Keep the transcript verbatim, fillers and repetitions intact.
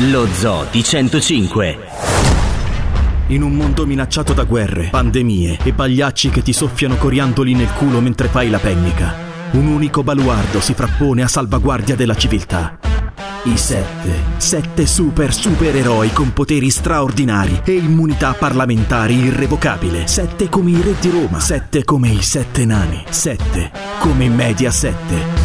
Lo Zoo di centocinque. In un mondo minacciato da guerre, pandemie e pagliacci che ti soffiano coriandoli nel culo mentre fai la pennica, un unico baluardo si frappone a salvaguardia della civiltà. I sette. Sette super supereroi con poteri straordinari e immunità parlamentari irrevocabile. Sette come i re di Roma. Sette come i sette nani. Sette come Mediaset.